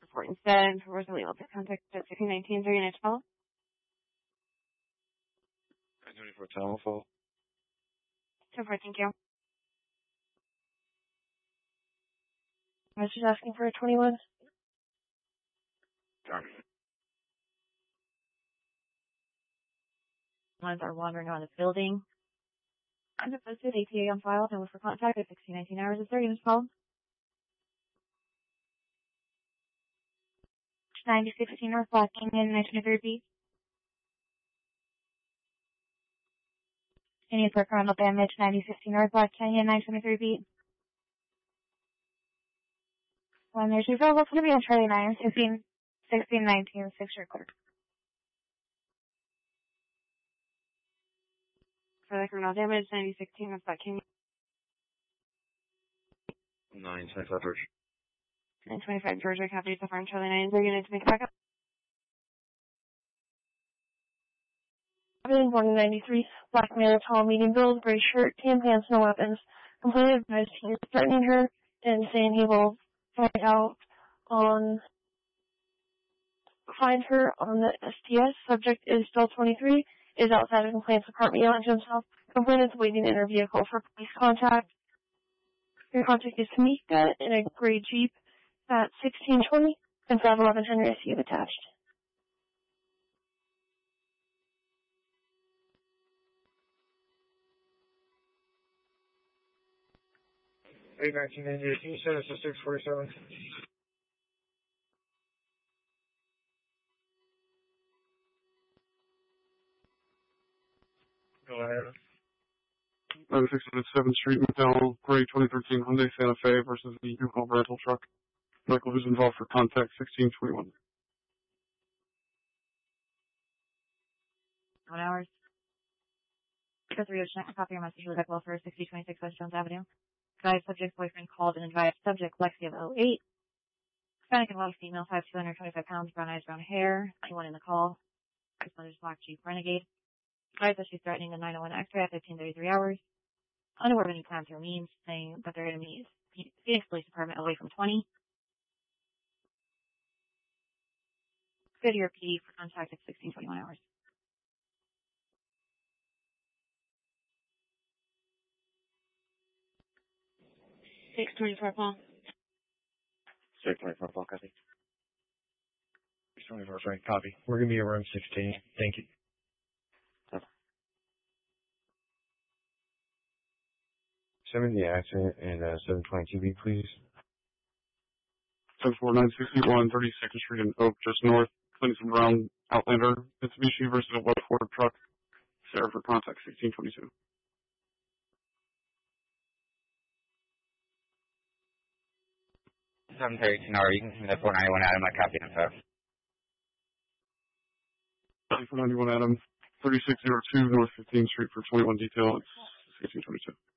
report instead. For worse illegal contact at 1619 3912. 924 telephone. 24, thank you. I was just asking for a 21. Ones are wandering around the building. Under posted ATA on file and was for contact at 1619 hours of 30 minutes called. 9016 North Black Canyon, 923B. Any for criminal damage, 9016 North Black Canyon, 923B. When there's available to be on Charlie 9, 1619, 6 year clerk. For the criminal damage, 9016 North Black Canyon. 925 Georgia. 925 Georgia, copy to farm Charlie 9. We're going to make backup. Morning 93, black male, tall, medium build, gray shirt, tan pants, no weapons. Complainant advised he is threatening her and saying he will find her on the STS. Subject is still 23, is outside of complaint's apartment yelling to himself. Complainant's waiting in her vehicle for police contact. Your contact is Tamika in a gray Jeep at 1620 and 511 Henry SU attached. Eight 1998, can you send us to 647? Go ahead. 9607th Street, McDowell, gray 2013 Hyundai Santa Fe versus the U-Haul rental truck. Michael, who's involved for contact 1621. 1 hour. Because we have copy your message with Beckwell for 6026 West Jones Avenue. Guy subject boyfriend called and advised subject Lexi of 08. Hispanic and white female, 5'2", 125 pounds, brown eyes, brown hair. Anyone in the call. His mother's black Jeep Renegade. Advised that she's threatening the 901 X-ray at 1533 hours. Unaware of any plans or means, saying that their enemy is Phoenix Police Department away from 20. Good to your PD for contact at 1621 hours. 624 Paul. 624 Paul, copy. 624, sorry, copy. We're going to be at room 16. Thank you. 7 the accident and 722B, please. 74961 32nd Street in Oak, just north. Clinton Brown Outlander Mitsubishi versus a West Ford truck. Sarah for contact 1622. 732 Nora, you can send the 491 Adam, I copy info. 491 Adam, 3602 North 15th Street for 21 detail, it's 1622.